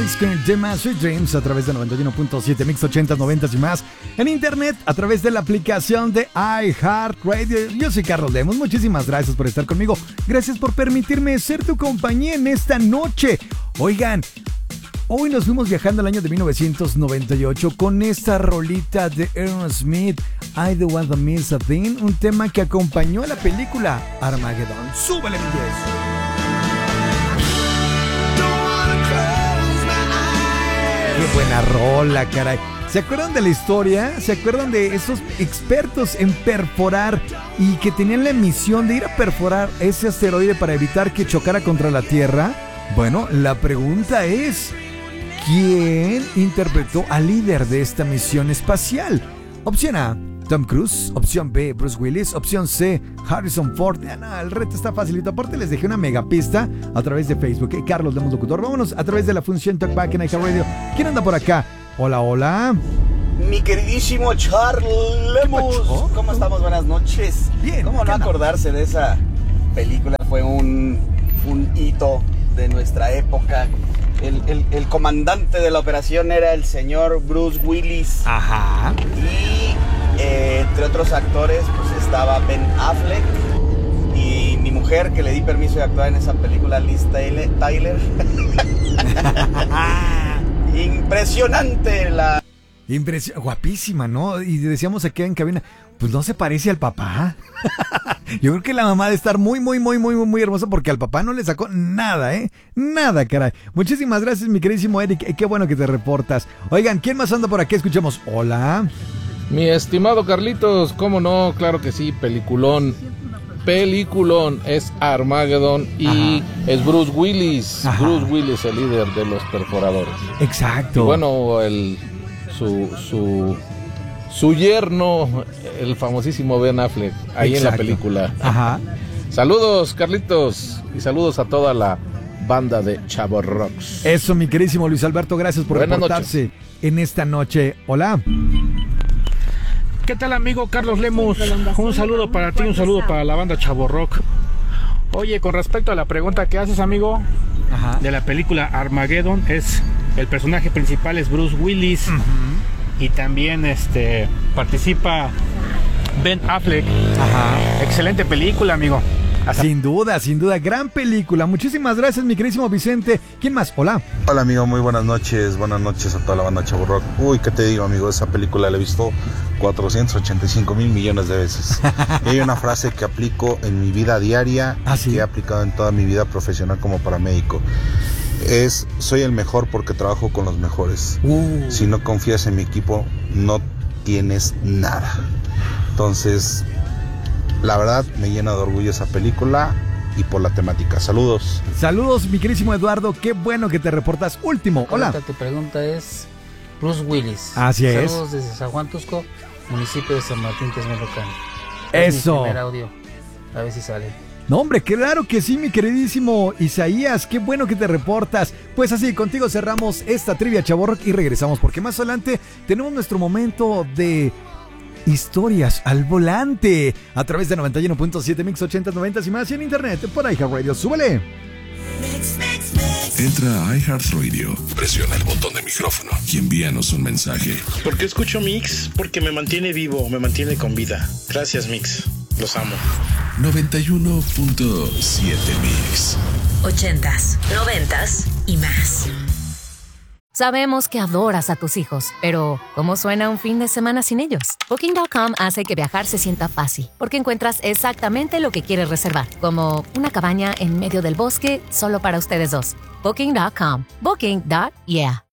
Phoenix con el tema Sweet Dreams a través de 91.7 Mix 80, 90 y más. En internet a través de la aplicación de iHeartRadio. Yo soy Carlos Lemos. Muchísimas gracias por estar conmigo. Gracias por permitirme ser tu compañía en esta noche. Oigan, hoy nos fuimos viajando al año de 1998 con esta rolita de Aerosmith, I Don't Want to Miss a Thing, un tema que acompañó a la película Armageddon. ¡Súbele, mi 10! ¡Qué buena rola, caray! ¿Se acuerdan de la historia? ¿Se acuerdan de esos expertos en perforar y que tenían la misión de ir a perforar ese asteroide para evitar que chocara contra la Tierra? Bueno, la pregunta es, ¿quién interpretó al líder de esta misión espacial? Opción A, Tom Cruise. Opción B, Bruce Willis. Opción C, Harrison Ford. El reto está facilito. Aparte les dejé una megapista a través de Facebook. Carlos Lemos Locutor. Vámonos a través de la función Talkback en iHeartRadio. ¿Quién anda por acá? Hola, hola. Mi queridísimo Charles Lemos. ¿Cómo estamos? Buenas noches. Bien. ¿Cómo no acordarse de esa película? Fue un hito de nuestra época. El comandante de la operación era el señor Bruce Willis. Ajá. Y entre otros actores pues estaba Ben Affleck y mi mujer, que le di permiso de actuar en esa película, Liz Tyler. Impresionante la... Guapísima, ¿no? Y decíamos aquí en cabina, pues no se parece al papá. Yo creo que la mamá debe estar muy hermosa porque al papá no le sacó nada, ¿eh? Nada, caray. Muchísimas gracias, mi queridísimo Eric. Qué bueno que te reportas. Oigan, ¿quién más anda por aquí? Escuchemos. Hola. Mi estimado Carlitos, ¿cómo no? Claro que sí, peliculón. Es Armageddon y es Bruce Willis. Ajá. Bruce Willis, el líder de los perforadores. Exacto. Y bueno, su yerno, el famosísimo Ben Affleck, ahí. Exacto. En la película. Ajá. Saludos, Carlitos, y saludos a toda la banda de Chavo Rocks. Eso, mi queridísimo Luis Alberto, gracias por reportarse en esta noche. Hola. ¿Qué tal, amigo Carlos Lemos? Un saludo para ti, un saludo para la banda Chavo Rock. Oye, con respecto a la pregunta que haces, amigo, ajá, de la película Armageddon, el personaje principal es Bruce Willis. Uh-huh. Y también participa Ben Affleck. Ajá. Excelente película, amigo. Sin duda, gran película. Muchísimas gracias, mi queridísimo Vicente. ¿Quién más? Hola. Hola, amigo, muy buenas noches a toda la banda Chavo Rock. Uy, ¿qué te digo, amigo? Esa película la he visto 485 mil millones de veces. Y hay una frase que aplico en mi vida diaria, ¿sí? Que he aplicado en toda mi vida profesional como paramédico. Soy el mejor porque trabajo con los mejores. Si no confías en mi equipo, no tienes nada. Entonces, la verdad, me llena de orgullo esa película y por la temática. Saludos. Saludos, mi queridísimo Eduardo. Qué bueno que te reportas. Último, hola. Tu pregunta es Bruce Willis. Así es. Saludos desde San Juan Tusco, municipio de San Martín Texmelucan. Eso. Mi primer audio. A ver si sale. No, hombre, claro que sí, mi queridísimo Isaías, qué bueno que te reportas. Pues así, contigo cerramos esta trivia Chavo Rock y regresamos porque más adelante tenemos nuestro momento de historias al volante a través de 91.7 Mix 80, 90 y más y en internet por iHeartRadio. ¡Súbele! Entra a iHeartRadio, presiona el botón de micrófono y envíanos un mensaje. ¿Por qué escucho Mix? Porque me mantiene vivo, me mantiene con vida. Gracias, Mix. Los amo. 91.7 Mix. 80s, 90s y más. Sabemos que adoras a tus hijos, pero ¿cómo suena un fin de semana sin ellos? Booking.com hace que viajar se sienta fácil, porque encuentras exactamente lo que quieres reservar, como una cabaña en medio del bosque solo para ustedes dos. Booking.com. Booking.yeah.